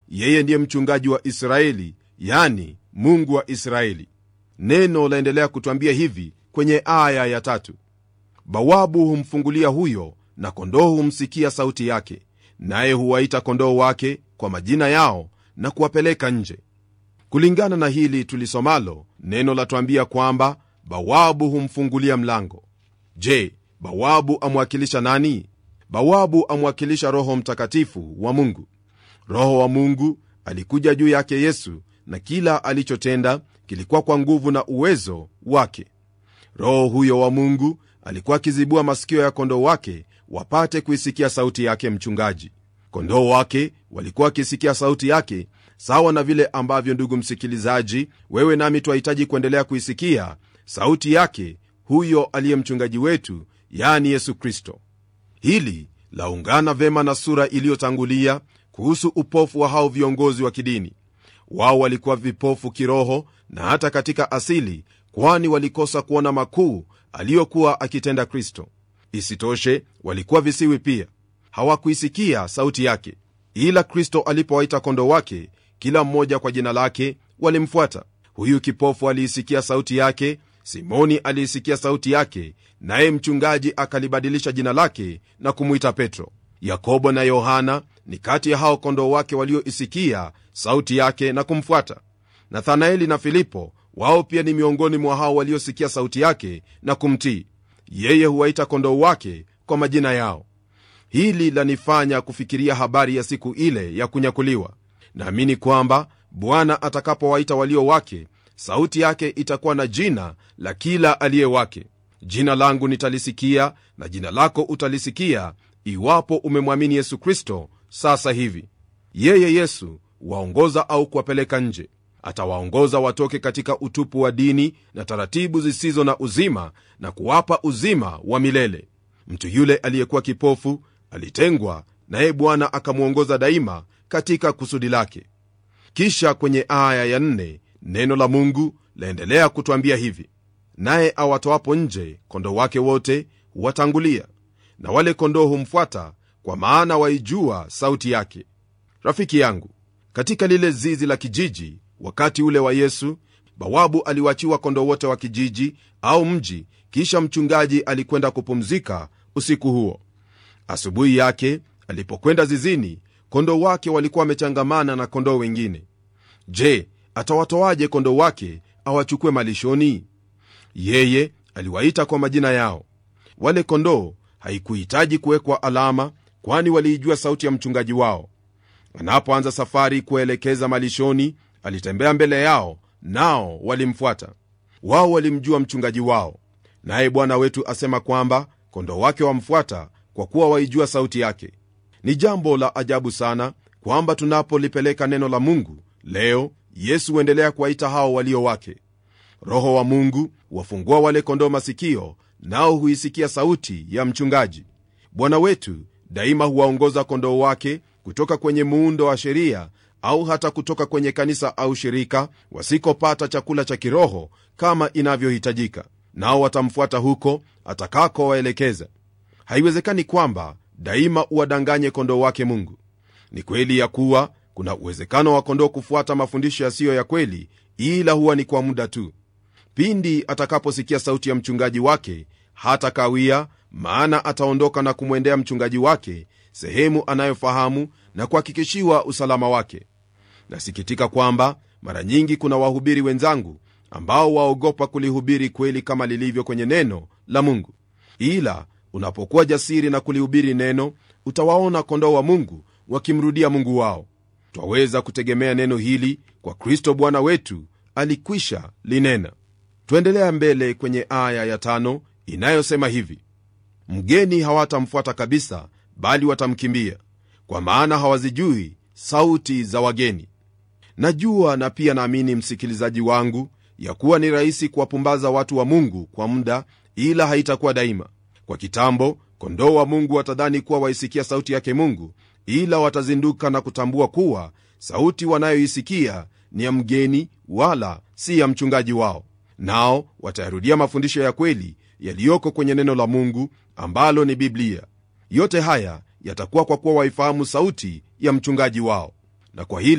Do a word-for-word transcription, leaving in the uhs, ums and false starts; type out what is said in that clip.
yeye ndiye mchungaji wa Israeli, yani Mungu wa Israeli. Neno laendelea kutwambia hivi kwenye aya ya tatu: bawabu humfungulia huyo, na kondoo humsikia sauti yake, naye huwaita kondoo wake kwa majina yao na kuwapeleka nje. Kulingana na hili tulisomalo, neno latwambia kwamba bawabu humfungulia mlango. Je, bawabu amwakilisha nani? Bawabu amwakilisha Roho Mtakatifu wa Mungu. Roho wa Mungu alikuja juu yake Yesu, na kila alichotenda kilikuwa kwa nguvu na uwezo wake. Roho huyo wa Mungu alikuwa akizibua masikio ya kondoo wake wapate kuisikia sauti yake mchungaji. Kondoo wake walikuwa wakisikia sauti yake, sawa na vile ambavyo, ndugu msikilizaji, wewe nami twahitaji kuendelea kuisikia sauti yake huyo aliye mchungaji wetu, yani Yesu Kristo. Hili laungana vema na sura iliyotangulia kuhusu upofu wa hao viongozi wa kidini. Wao walikuwa vipofu kiroho na hata katika asili, kwani walikosa kuona makuu aliyokuwa akitenda Kristo. Isitoshe, walikuwa visiwi pia, hawakuisikia sauti yake. Ila Kristo alipowaita kondoo wake, kila mmoja kwa jina lake, walimfuata. Huyu kipofu aliisikia sauti yake, Simoni aliisikia sauti yake, naye mchungaji akalibadilisha jina lake na kumuita Petro. Yakobo na Yohana ni kati ya hao kondoo wake walioisikia sauti yake na kumfuata. Nathanaeli na Filipo, wao pia ni miongoni mwa hao waliosikia sauti yake na kumtii. Yeye huwaita kondoo wake kwa majina yao. Hili lanifanya kufikiria habari ya siku ile ya kunyakuliwa. Naamini kwamba Bwana atakapowaita walio wake, sauti yake itakuwa na jina la kila aliye wake. Jina langu nitalisikia na jina lako utalisikia, iwapo umemwamini Yesu Kristo sasa hivi. Yeye Yesu waongoza au kuwapeleka nje. Atawaongoza watoke katika utupu wa dini na taratibu zisizo na uzima, na kuwapa uzima wa milele. Mtu yule aliyekuwa kipofu alitengwa, naye Bwana akamwongoza daima katika kusudi lake. Kisha kwenye aya ya nne, neno la Mungu laendelea kutwambia hivi: naye awatoapo nje, kondoo wake wote huwatangulia, na wale kondoo humfuata, kwa maana waijua sauti yake. Rafiki yangu, katika lile zizi la kijiji wakati ule wa Yesu, bawabu aliwachiwa kondoo wote wa kijiji au mji, kisha mchungaji alikwenda kupumzika usiku huo. Asubuhi yake alipokwenda zizini, kondoo wake walikuwa wamechangamana na kondoo wengine. Je, atawatoaje kondoo wake awachukue malishoni? Yeye aliwaita kwa majina yao. Wale kondoo haikuhitaji kuwekwa alama, kwani waliijua sauti ya mchungaji wao. Anapoanza safari kuelekeza malishoni, alitembea mbele yao, nao walimfuata. Wao walimjua mchungaji wao. Naye Bwana wetu asema kwamba kondoo wake wamfuata kwa kuwa waijua sauti yake. Ni jambo la ajabu sana kwamba tunapolipeleka neno la Mungu leo, Yesu huendelea kuwaita hao walio wake. Roho wa Mungu wafungua wale kondoo masikio, nao huisikia sauti ya mchungaji. Bwana wetu daima huwaongoza kondoo wake kutoka kwenye muundo wa sheria au hata kutoka kwenye kanisa au shirika wasikopata chakula cha kiroho kama inavyohitajika, nao watamfuata huko atakako waelekeza. Haiwezekani kwamba daima uwadanganye kondoo wake Mungu. Ni kweli ya kuwa kuna uwezekano wa kondoo kufuata mafundisho yasiyo ya kweli, ila huwa ni kwa muda tu. Pindi atakaposikia sauti ya mchungaji wake, hata kawia, maana ataondoka na kumwendea mchungaji wake sehemu anayofahamu na kuhakikishiwa usalama wake. Nasikitika kwamba mara nyingi kuna wahubiri wenzangu ambao waogopa kulihubiri kweli kama lilivyo kwenye neno la Mungu. Ila unapokuwa jasiri na kulihubiri neno, utawaona kondoo wa Mungu wakimrudia Mungu wao. Twaweza kutegemea neno hili kwa Kristo Bwana wetu alikwisha linena. Tuendelea mbele kwenye aya ya tano inayosema hivi: mgeni hawatamfuata kabisa, bali watamkimbia, kwa maana hawazijui sauti za wageni. Najua na pia naamini, msikilizaji wangu, ya kuwa ni rahisi kuwapumbaza watu wa Mungu kwa muda, ila haitakuwa daima. Kwa kitambo, kondoo wa Mungu watadhani kuwa waisikia sauti yake Mungu, ila watazinduka na kutambua kuwa sauti wanayoisikia ni ya mgeni, wala si ya mchungaji wao. Nao watayarudia mafundisho ya kweli yaliyoko kwenye neno la Mungu ambalo ni Biblia. Yote haya yatakuwa kwa kuwa waifahamu sauti ya mchungaji wao. Na kwa hili